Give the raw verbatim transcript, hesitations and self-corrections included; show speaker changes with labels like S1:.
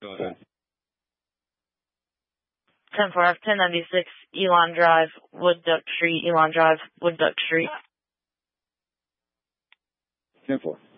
S1: Go ahead.
S2: ten four, I have ten ninety-six Elon Drive, Wood Duck Street, Elon Drive, Wood Duck Street.
S1: ten four.